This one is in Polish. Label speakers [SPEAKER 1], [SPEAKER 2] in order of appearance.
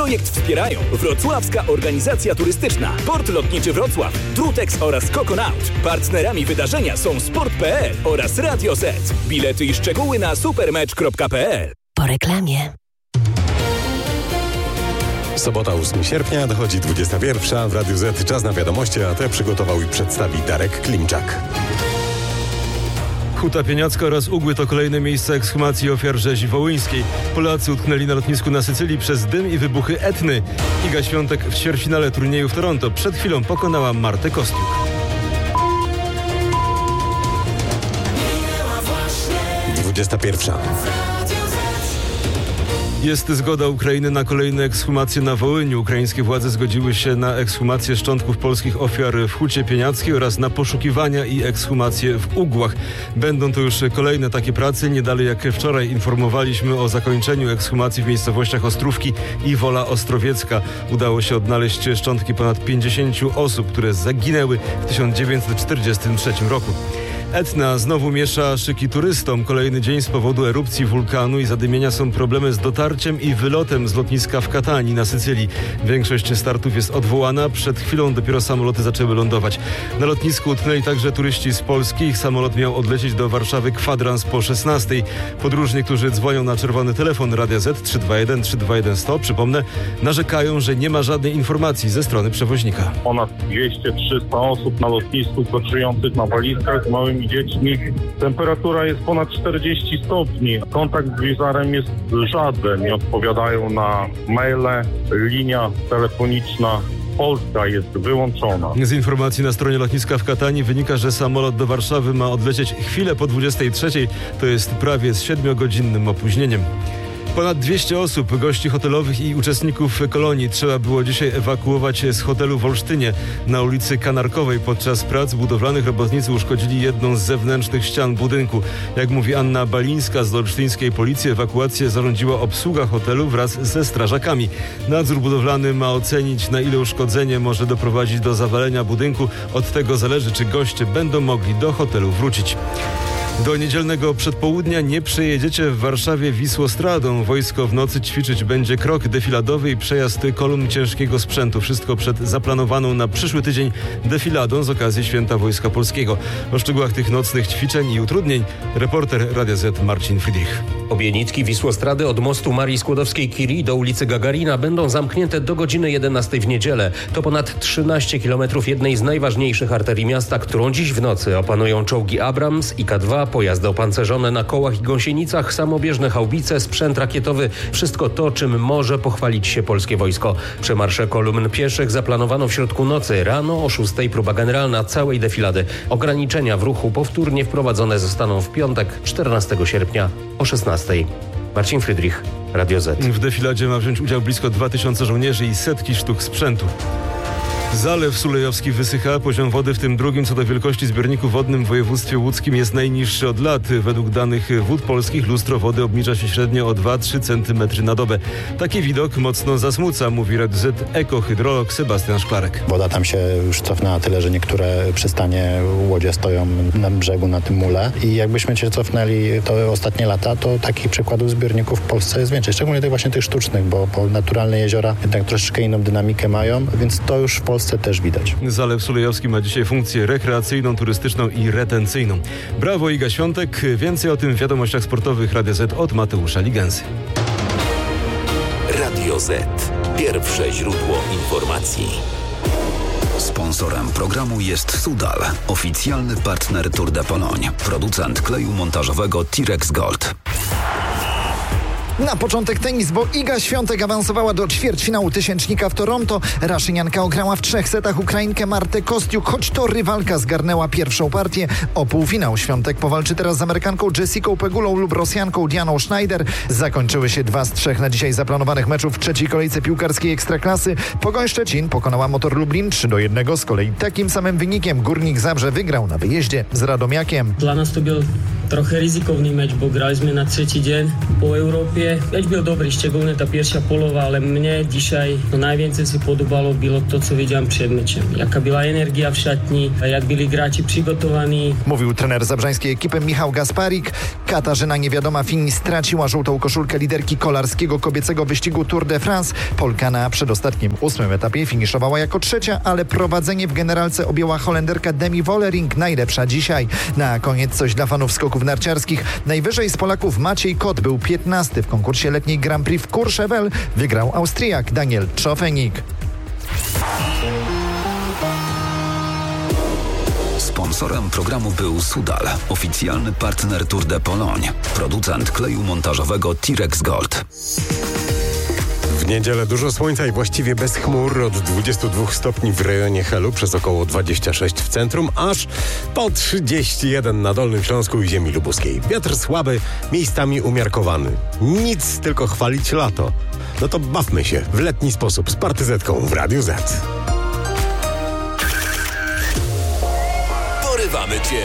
[SPEAKER 1] Projekt wspierają Wrocławska Organizacja Turystyczna, Port Lotniczy Wrocław, Trutex oraz Coconaut. Partnerami wydarzenia są Sport.pl oraz Radio Z. Bilety i szczegóły na supermecz.pl.
[SPEAKER 2] Po reklamie.
[SPEAKER 3] Sobota 8 sierpnia, dochodzi 21. W Radiu Z czas na wiadomości, a te przygotował i przedstawi Darek Klimczak.
[SPEAKER 4] Huta Pieniacka oraz Ugły to kolejne miejsca ekshumacji ofiar rzezi wołyńskiej. Polacy utknęli na lotnisku na Sycylii przez dym i wybuchy Etny. Iga Świątek w ćwierćfinale turnieju w Toronto przed chwilą pokonała Martę Kostiuk. Jest zgoda Ukrainy na kolejne ekshumacje na Wołyniu. Ukraińskie władze zgodziły się na ekshumację szczątków polskich ofiar w Hucie Pieniackiej oraz na poszukiwania i ekshumacje w Ugłach. Będą to już kolejne takie prace. Nie dalej jak wczoraj informowaliśmy o zakończeniu ekshumacji w miejscowościach Ostrówki i Wola Ostrowiecka. Udało się odnaleźć szczątki ponad 50 osób, które zaginęły w 1943 roku. Etna znowu miesza szyki turystom. Kolejny dzień z powodu erupcji wulkanu i zadymienia są problemy z dotarciem i wylotem z lotniska w Katanii na Sycylii. Większość startów jest odwołana. Przed chwilą dopiero samoloty zaczęły lądować. Na lotnisku utknęli także turyści z Polski. Ich samolot miał odlecieć do Warszawy kwadrans po 16. Podróżni, którzy dzwonią na czerwony telefon Radia Z 321 321 100, przypomnę, narzekają, że nie ma żadnej informacji ze strony przewoźnika.
[SPEAKER 5] Ponad 200-300 osób na lotnisku pracujących na walizkach z małymi dziećmi. Temperatura jest ponad 40 stopni. Kontakt z wizarem jest żaden. Nie odpowiadają na maile. Linia telefoniczna Polska jest wyłączona.
[SPEAKER 4] Z informacji na stronie lotniska w Katanii wynika, że samolot do Warszawy ma odlecieć chwilę po 23. To jest prawie z 7-godzinnym opóźnieniem. Ponad 200 osób, gości hotelowych i uczestników kolonii trzeba było dzisiaj ewakuować z hotelu w Olsztynie. Na ulicy Kanarkowej podczas prac budowlanych robotnicy uszkodzili jedną z zewnętrznych ścian budynku. Jak mówi Anna Balińska z olsztyńskiej policji, ewakuację zarządziła obsługa hotelu wraz ze strażakami. Nadzór budowlany ma ocenić, na ile uszkodzenie może doprowadzić do zawalenia budynku. Od tego zależy, czy goście będą mogli do hotelu wrócić. Do niedzielnego przedpołudnia nie przejedziecie w Warszawie Wisłostradą. Wojsko w nocy ćwiczyć będzie krok defiladowy i przejazd kolumn ciężkiego sprzętu. Wszystko przed zaplanowaną na przyszły tydzień defiladą z okazji Święta Wojska Polskiego. O szczegółach tych nocnych ćwiczeń i utrudnień reporter Radia Z Marcin Friedrich.
[SPEAKER 6] Obie nitki Wisłostrady od mostu Marii Skłodowskiej-Curie do ulicy Gagarina będą zamknięte do godziny 11 w niedzielę. To ponad 13 km jednej z najważniejszych arterii miasta, którą dziś w nocy opanują czołgi Abrams i K2, pojazdy opancerzone na kołach i gąsienicach, samobieżne haubice, sprzęt rakietowy. Wszystko to, czym może pochwalić się polskie wojsko. Przemarsze kolumn pieszych zaplanowano w środku nocy. Rano o 6 próba generalna całej defilady. Ograniczenia w ruchu powtórnie wprowadzone zostaną w piątek 14 sierpnia o 16. Marcin Friedrich, Radio Z.
[SPEAKER 4] W defiladzie ma wziąć udział blisko 2000 żołnierzy i setki sztuk sprzętu. Zalew Sulejowski wysycha. Poziom wody w tym drugim co do wielkości zbiorniku wodnym w województwie łódzkim jest najniższy od lat. Według danych Wód Polskich lustro wody obniża się średnio o 2-3 cm na dobę. Taki widok mocno zasmuca, mówi Radio Z ekohydrolog Sebastian Szklarek.
[SPEAKER 7] Woda tam się już cofnęła tyle, że niektóre przystanie, łodzie stoją na brzegu, na tym mule. I jakbyśmy się cofnęli to ostatnie lata, to takich przykładów zbiorników w Polsce jest więcej. Szczególnie tych sztucznych, bo naturalne jeziora jednak troszeczkę inną dynamikę mają, więc to już w Polsce też widać.
[SPEAKER 4] Zalew Sulejowski ma dzisiaj funkcję rekreacyjną, turystyczną i retencyjną. Brawo, Iga Świątek. Więcej o tym w wiadomościach sportowych Radia Z od Mateusza Ligensy.
[SPEAKER 1] Radio Z. Pierwsze źródło informacji.
[SPEAKER 8] Sponsorem programu jest Sudal, oficjalny partner Tour de Pologne, producent kleju montażowego Tirex Gold.
[SPEAKER 9] Na początek tenis, bo Iga Świątek awansowała do ćwierćfinału tysięcznika w Toronto. Raszynianka ograła w 3 setach Ukrainkę Martę Kostiuk, choć to rywalka zgarnęła pierwszą partię. O półfinał Świątek powalczy teraz z Amerykanką Jessicą Pegulą lub Rosjanką Dianą Schneider. Zakończyły się 2 z 3 na dzisiaj zaplanowanych meczów w trzeciej kolejce piłkarskiej Ekstraklasy. Pogoń Szczecin pokonała Motor Lublin 3-1. Z kolei takim samym wynikiem Górnik Zabrze wygrał na wyjeździe z Radomiakiem.
[SPEAKER 10] Dla nas to był trochę ryzykowny mecz, bo graliśmy na trzeci dzień po Europie
[SPEAKER 2] akcie. Mecz byl dobrý, szczególnie ta pierwsza połowa, ale mnie dzisiaj najwięcej się podobało było to, co widziałem przed meczem. Jaka była energia w szatni, jak byli gracze przygotowani.
[SPEAKER 9] Mówił trener zabrzańskiej ekipy Michał Gasparik. Katarzyna Niewiadoma Fini straciła żółtą koszulkę liderki kolarskiego kobiecego wyścigu Tour de France. Polka na przedostatnim 8. etapie finiszowała jako trzecia, ale prowadzenie w generalce objęła Holenderka Demi Vollering, najlepsza dzisiaj. Na koniec coś dla fanów skoków narciarskich. Najwyżej z Polaków Maciej Kot był 15. W konkursie letniej Grand Prix w Courchevel wygrał Austriak Daniel Czofenik.
[SPEAKER 8] Sponsorem programu był Sudal, oficjalny partner Tour de Pologne, producent kleju montażowego T-Rex Gold.
[SPEAKER 3] W niedzielę dużo słońca i właściwie bez chmur, od 22 stopni w rejonie Helu, przez około 26 w centrum, aż po 31 na Dolnym Śląsku i ziemi lubuskiej. Wiatr słaby, miejscami umiarkowany. Nic, tylko chwalić lato. No to bawmy się w letni sposób z Partyzetką w Radiu Z.
[SPEAKER 1] Porywamy Cię